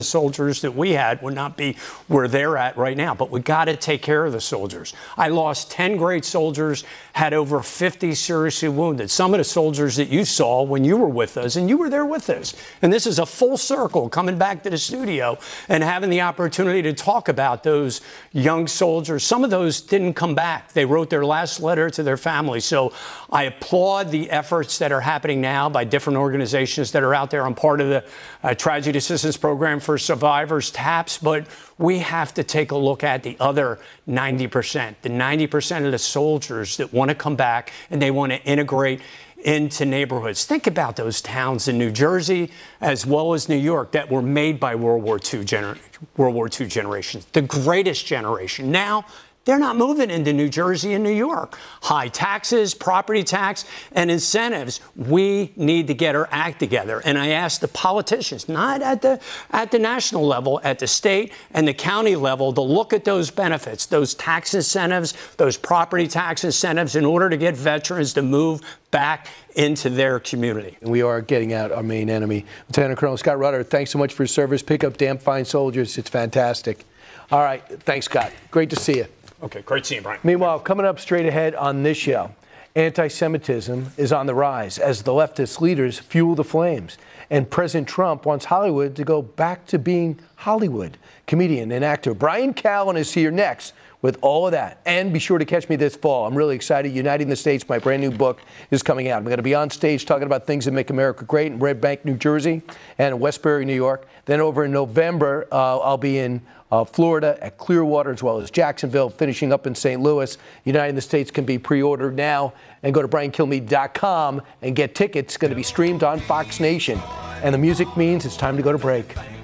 soldiers that we had would not be where they're at right now. But we got to take care of the soldiers. I lost 10 great soldiers, had over 50 seriously wounded. Some of the soldiers that you saw when you were with us, and you were there with us. And this is a full circle coming back to the studio and having the opportunity to talk about those young soldiers. Some of those didn't come back. They wrote their last letter to their families. So I applaud the efforts that are happening now by different organizations that are out there. I'm part of the Tragedy Assistance Program for Survivors, TAPS, but we have to take a look at the other 90%, the 90% of the soldiers that want to come back and they want to integrate into neighborhoods. Think about those towns in New Jersey as well as New York that were made by World War II generations, the greatest generation. Now, they're not moving into New Jersey and New York. High taxes, property tax, and incentives. We need to get our act together. And I ask the politicians, not at the national level, at the state and the county level, to look at those benefits, those tax incentives, those property tax incentives, in order to get veterans to move back into their community. We are getting out our main enemy. Lieutenant Colonel Scott Rutter, thanks so much for your service. Pick up damn fine soldiers. It's fantastic. All right. Thanks, Scott. Great to see you. Okay, great seeing you, Brian. Meanwhile, coming up straight ahead on this show, anti-Semitism is on the rise as the leftist leaders fuel the flames. And President Trump wants Hollywood to go back to being Hollywood. Comedian and actor Bryan Callen is here next with all of that. And be sure to catch me this fall. I'm really excited. Uniting the States, my brand new book, is coming out. I'm going to be on stage talking about things that make America great in Red Bank, New Jersey, and in Westbury, New York. Then over in November, I'll be in Florida at Clearwater, as well as Jacksonville, finishing up in St. Louis. Uniting the States can be pre-ordered now. And go to BrianKilmeade.com and get tickets. It's going to be streamed on Fox Nation. And the music means it's time to go to break.